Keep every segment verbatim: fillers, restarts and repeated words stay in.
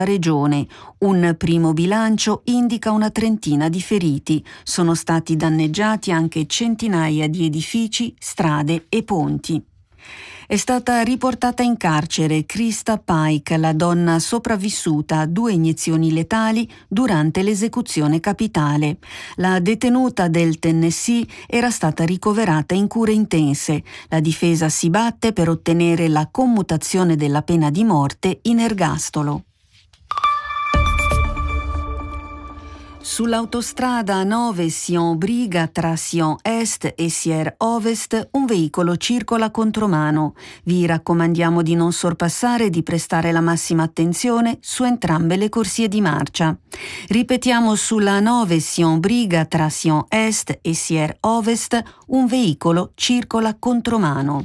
regione. Un primo bilancio indica una trentina di feriti. Sono stati danneggiati anche centinaia di edifici, strade e ponti. È stata riportata in carcere Krista Pike, la donna sopravvissuta a due iniezioni letali durante l'esecuzione capitale. La detenuta del Tennessee era stata ricoverata in cure intense. La difesa si batte per ottenere la commutazione della pena di morte in ergastolo. Sull'autostrada nove Sion-Briga tra Sion Est e Sier Ovest un veicolo circola contromano. Vi raccomandiamo di non sorpassare e di prestare la massima attenzione su entrambe le corsie di marcia. Ripetiamo, sulla nove Sion-Briga tra Sion Est e Sier Ovest un veicolo circola contromano.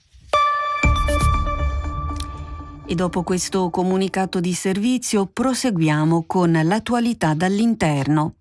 E dopo questo comunicato di servizio proseguiamo con l'attualità dall'interno.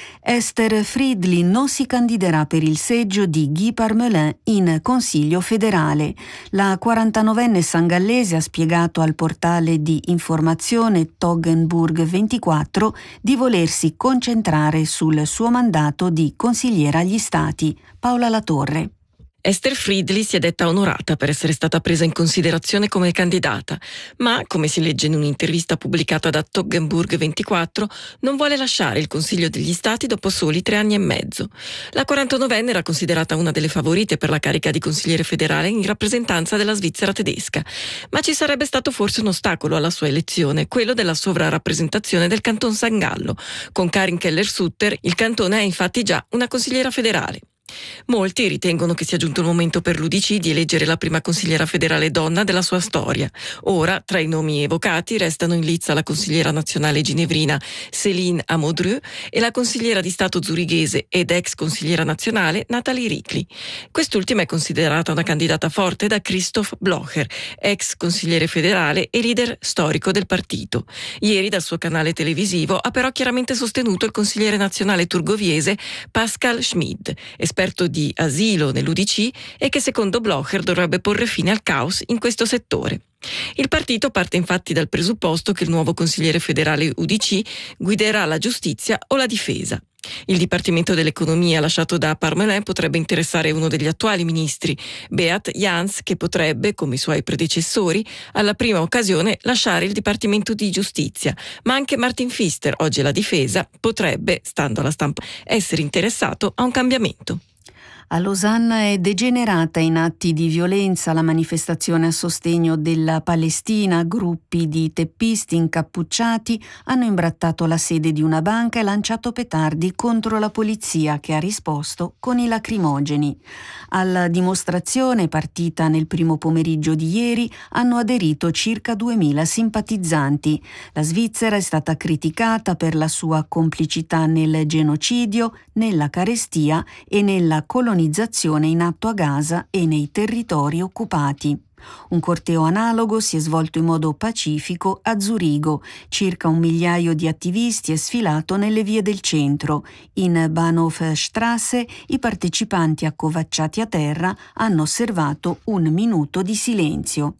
Esther Friedli non si candiderà per il seggio di Guy Parmelin in Consiglio federale. La quarantanovenne sangallese ha spiegato al portale di informazione Toggenburg ventiquattro di volersi concentrare sul suo mandato di consigliera agli Stati. Paola Latorre. Esther Friedli si è detta onorata per essere stata presa in considerazione come candidata, ma, come si legge in un'intervista pubblicata da Toggenburg ventiquattro, non vuole lasciare il Consiglio degli Stati dopo soli tre anni e mezzo. La quarantanovenne era considerata una delle favorite per la carica di consigliere federale in rappresentanza della Svizzera tedesca, ma ci sarebbe stato forse un ostacolo alla sua elezione, quello della sovrarappresentazione del Canton San Gallo. Con Karin Keller-Sutter il cantone è infatti già una consigliera federale. Molti ritengono che sia giunto il momento per l'U D C di eleggere la prima consigliera federale donna della sua storia. Ora, tra i nomi evocati, restano in lizza la consigliera nazionale ginevrina Céline Amodreux e la consigliera di Stato zurighese ed ex consigliera nazionale Nathalie Ricli. Quest'ultima è considerata una candidata forte da Christoph Blocher, ex consigliere federale e leader storico del partito. Ieri dal suo canale televisivo ha però chiaramente sostenuto il consigliere nazionale turgoviese Pascal Schmid, esperto di asilo nell'U D C e che secondo Blocher dovrebbe porre fine al caos in questo settore. Il partito parte infatti dal presupposto che il nuovo consigliere federale U D C guiderà la giustizia o la difesa. Il Dipartimento dell'Economia lasciato da Parmelin potrebbe interessare uno degli attuali ministri, Beat Jans, che potrebbe, come i suoi predecessori, alla prima occasione lasciare il Dipartimento di Giustizia, ma anche Martin Pfister, oggi alla difesa, potrebbe, stando alla stampa, essere interessato a un cambiamento. A Losanna è degenerata in atti di violenza la manifestazione a sostegno della Palestina. Gruppi di teppisti incappucciati hanno imbrattato la sede di una banca e lanciato petardi contro la polizia, che ha risposto con i lacrimogeni. Alla dimostrazione, partita nel primo pomeriggio di ieri, hanno aderito circa duemila simpatizzanti. La Svizzera è stata criticata per la sua complicità nel genocidio, nella carestia e nella colonizzazione in atto a Gaza e nei territori occupati. Un corteo analogo si è svolto in modo pacifico a Zurigo. Circa un migliaio di attivisti è sfilato nelle vie del centro. In Bahnhofstrasse i partecipanti accovacciati a terra hanno osservato un minuto di silenzio.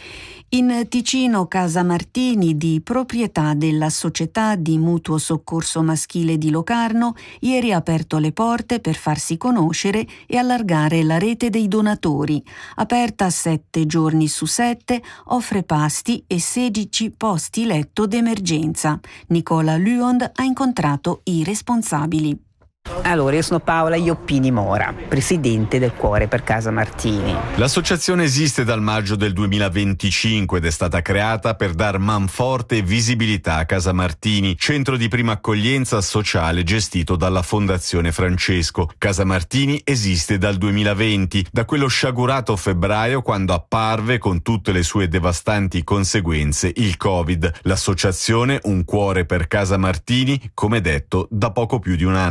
In Ticino, Casa Martini, di proprietà della società di mutuo soccorso maschile di Locarno, ieri ha aperto le porte per farsi conoscere e allargare la rete dei donatori. Aperta sette giorni su sette, offre pasti e sedici posti letto d'emergenza. Nicola Luond ha incontrato i responsabili. Allora, io sono Paola Ioppini Mora, presidente del Cuore per Casa Martini. L'associazione esiste dal maggio del duemilaventicinque ed è stata creata per dar manforte e visibilità a Casa Martini, centro di prima accoglienza sociale gestito dalla Fondazione Francesco. Casa Martini esiste dal duemilaventi, da quello sciagurato febbraio quando apparve con tutte le sue devastanti conseguenze il Covid. L'associazione Un Cuore per Casa Martini, come detto, da poco più di un anno.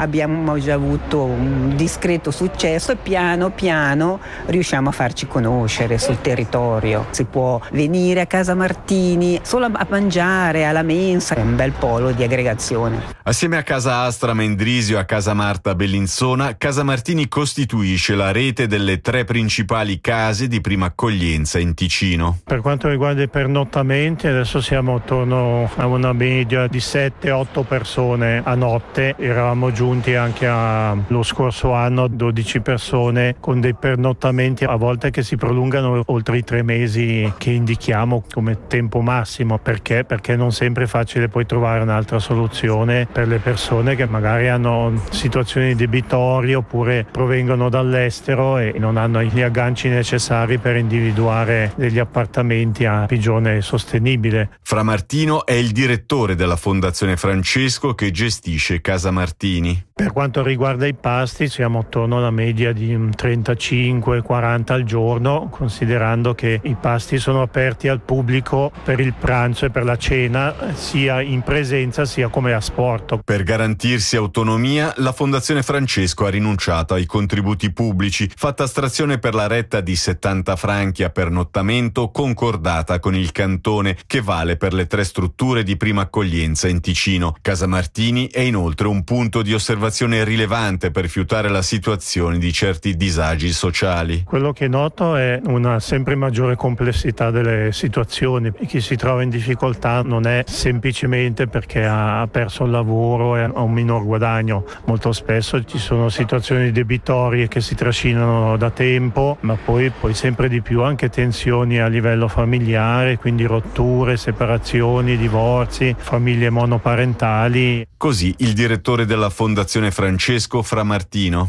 abbiamo già avuto un discreto successo e piano piano riusciamo a farci conoscere sul territorio. Si può venire a Casa Martini solo a mangiare alla mensa, è un bel polo di aggregazione. Assieme a Casa Astra Mendrisio e a Casa Marta Bellinzona, Casa Martini costituisce la rete delle tre principali case di prima accoglienza in Ticino. Per quanto riguarda i pernottamenti, adesso siamo attorno a una media di sette otto persone a notte. Eravamo giunti anche a, lo scorso anno dodici persone con dei pernottamenti a volte che si prolungano oltre i tre mesi che indichiamo come tempo massimo. Perché? Perché non sempre è facile poi trovare un'altra soluzione per le persone che magari hanno situazioni debitorie oppure provengono dall'estero e non hanno gli agganci necessari per individuare degli appartamenti a pigione sostenibile. Fra Martino è il direttore della Fondazione Francesco che gestisce Casa Martini. Per quanto riguarda i pasti siamo attorno alla media di trentacinque quaranta al giorno, considerando che i pasti sono aperti al pubblico per il pranzo e per la cena, sia in presenza sia come asporto. Per garantirsi autonomia, la Fondazione Francesco ha rinunciato ai contributi pubblici, fatta astrazione per la retta di settanta franchi a pernottamento concordata con il cantone, che vale per le tre strutture di prima accoglienza in Ticino. Casa Martini è inoltre un punto di osservazione rilevante per fiutare la situazione di certi disagi sociali. Quello che noto è una sempre maggiore complessità delle situazioni. Chi si trova in difficoltà non è semplicemente perché ha perso il lavoro e ha un minor guadagno. Molto spesso ci sono situazioni debitorie che si trascinano da tempo, ma poi, poi sempre di più anche tensioni a livello familiare, quindi rotture, separazioni, divorzi, famiglie monoparentali. Così il direttore della Fondazione Francesco Fra Martino.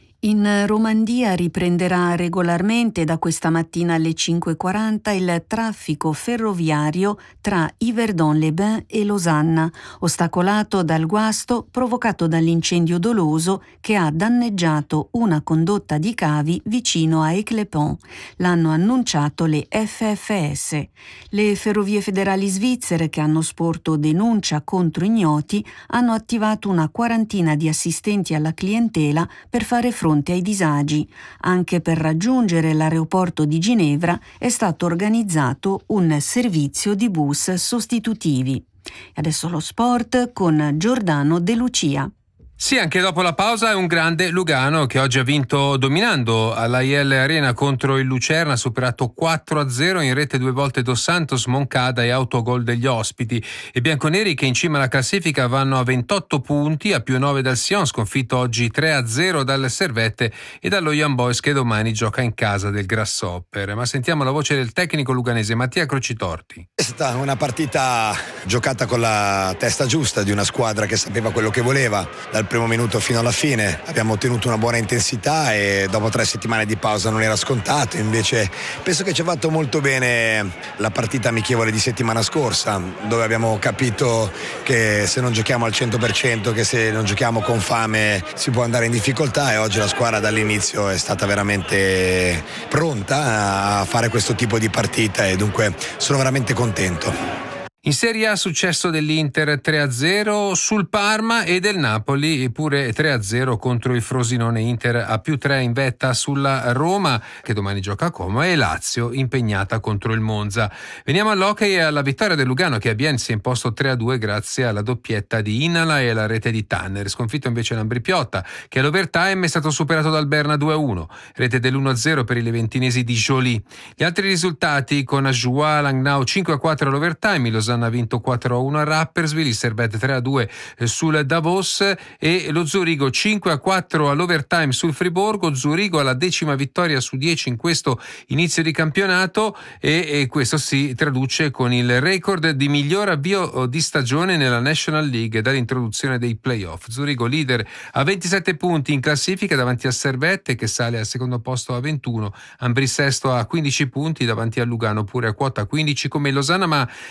In Romandia riprenderà regolarmente da questa mattina alle cinque e quaranta il traffico ferroviario tra Yverdon-les-Bains e Losanna, ostacolato dal guasto provocato dall'incendio doloso che ha danneggiato una condotta di cavi vicino a Éclépont. L'hanno annunciato le F F S. Le ferrovie federali svizzere, che hanno sporto denuncia contro ignoti, hanno attivato una quarantina di assistenti alla clientela per fare fronte ai disagi. Anche per raggiungere l'aeroporto di Ginevra è stato organizzato un servizio di bus sostitutivi. Adesso lo sport con Giordano De Lucia. Sì, anche dopo la pausa è un grande Lugano che oggi ha vinto dominando alla I L Arena contro il Lucerna, superato quattro a zero in rete due volte Dos Santos, Moncada e autogol degli ospiti. I bianconeri, che in cima alla classifica vanno a ventotto punti, a più nove dal Sion, sconfitto oggi tre a zero dal Servette e dallo Young Boys che domani gioca in casa del Grasshopper. Ma sentiamo la voce del tecnico luganese Mattia Crocitorti. È stata una partita giocata con la testa giusta di una squadra che sapeva quello che voleva. Dal primo minuto fino alla fine abbiamo ottenuto una buona intensità e dopo tre settimane di pausa non era scontato. Invece penso che ci ha fatto molto bene la partita amichevole di settimana scorsa, dove abbiamo capito che se non giochiamo al cento per cento, che se non giochiamo con fame si può andare in difficoltà, e oggi la squadra dall'inizio è stata veramente pronta a fare questo tipo di partita e dunque sono veramente contento. In Serie A successo dell'Inter tre a zero sul Parma e del Napoli, pure tre a zero contro il Frosinone. Inter a più tre in vetta sulla Roma, che domani gioca a Como, e Lazio impegnata contro il Monza. Veniamo all'hockey e alla vittoria del Lugano, che a Bienne si è imposto tre a due grazie alla doppietta di Inala e alla rete di Tanner. Sconfitto invece l'Ambri Piotta, che all'overtime è stato superato dal Berna due a uno. Rete dell'uno a zero per i leventinesi di Joly. Gli altri risultati con Ajoie Langnau cinque a quattro all'overtime, il Losanna ha vinto quattro a uno a Rapperswil, il Servette tre a due sul Davos e lo Zurigo cinque a quattro all'overtime sul Friburgo. Zurigo alla decima vittoria su dieci in questo inizio di campionato e, e questo si traduce con il record di miglior avvio di stagione nella National League dall'introduzione dei playoff. Zurigo leader a ventisette punti in classifica davanti al Servette, che sale al secondo posto a ventuno, Ambri sesto a quindici punti davanti al Lugano pure a quota quindici come Losanna. Ma eh, torniamo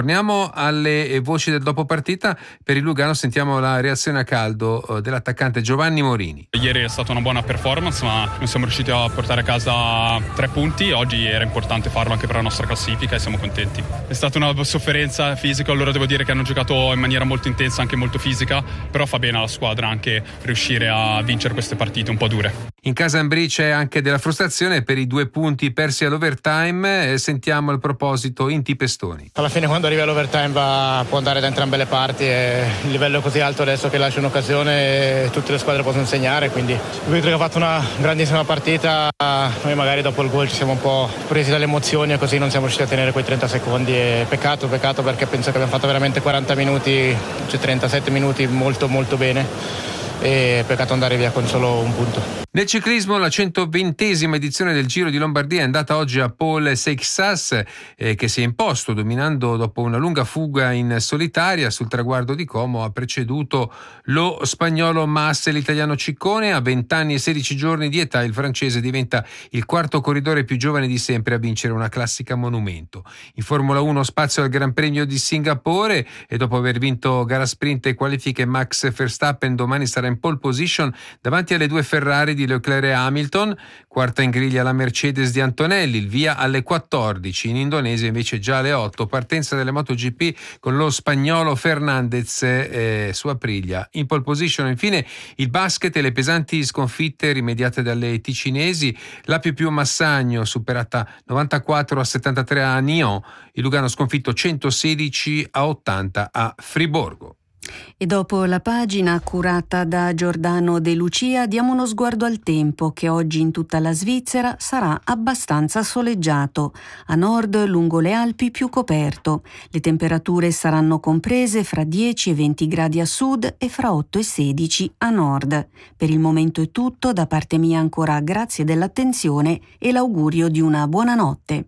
Torniamo alle voci del dopo partita. Per il Lugano sentiamo la reazione a caldo dell'attaccante Giovanni Morini. Ieri è stata una buona performance, ma non siamo riusciti a portare a casa tre punti. Oggi era importante farlo anche per la nostra classifica e siamo contenti. È stata una sofferenza fisica, allora devo dire che hanno giocato in maniera molto intensa, anche molto fisica, però fa bene alla squadra anche riuscire a vincere queste partite un po' dure. In casa Ambrì c'è anche della frustrazione per i due punti persi all'overtime. Sentiamo il proposito Inti Pestoni. Alla fine quando arrivi all'overtime va, può andare da entrambe le parti e il livello è così alto adesso che lascia un'occasione e tutte le squadre possono segnare, quindi il Vittorio ha fatto una grandissima partita. Noi magari dopo il gol ci siamo un po' presi dalle emozioni e così non siamo riusciti a tenere quei trenta secondi e peccato, peccato perché penso che abbiamo fatto veramente quaranta minuti, cioè trentasette minuti molto molto bene e peccato andare via con solo un punto. Nel ciclismo la centoventesima edizione del Giro di Lombardia è andata oggi a Paul Seixas eh, che si è imposto dominando dopo una lunga fuga in solitaria. Sul traguardo di Como ha preceduto lo spagnolo Mas e l'italiano Ciccone. A venti anni e sedici giorni di età il francese diventa il quarto corridore più giovane di sempre a vincere una classica monumento. In Formula uno spazio al Gran Premio di Singapore e dopo aver vinto gara sprint e qualifiche Max Verstappen domani sarà in pole position davanti alle due Ferrari di Leclerc e Hamilton. Quarta in griglia la Mercedes di Antonelli, il via alle quattordici. In Indonesia invece già alle otto partenza delle MotoGP con lo spagnolo Fernandez eh, su Aprilia in pole position. Infine il basket e le pesanti sconfitte rimediate dalle ticinesi. La più più Massagno superata novantaquattro a settantatré a Nyon, il Lugano sconfitto centosedici a ottanta a Friburgo. E dopo la pagina curata da Giordano De Lucia diamo uno sguardo al tempo che oggi in tutta la Svizzera sarà abbastanza soleggiato, a nord lungo le Alpi più coperto. Le temperature saranno comprese fra dieci e venti gradi a sud e fra otto e sedici a nord. Per il momento è tutto, da parte mia ancora grazie dell'attenzione e l'augurio di una buona notte.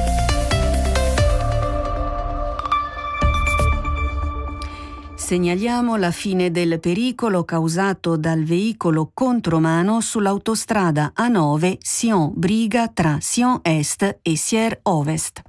Segnaliamo la fine del pericolo causato dal veicolo contromano sull'autostrada A nove Sion-Briga tra Sion Est e Sier Ovest.